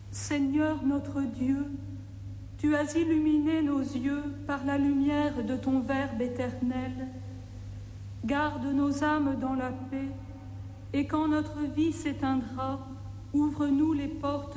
Seigneur notre Dieu, tu as illuminé nos yeux par la lumière de ton Verbe éternel. Garde nos âmes dans la paix, et quand notre vie s'éteindra, ouvre-nous les portes